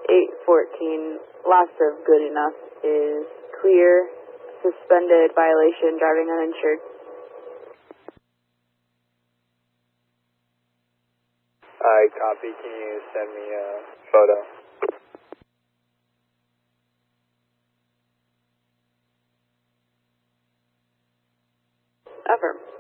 814, loss of good enough is clear. Suspended violation, driving uninsured. Alright, copy. Can you send me a photo? Affirm.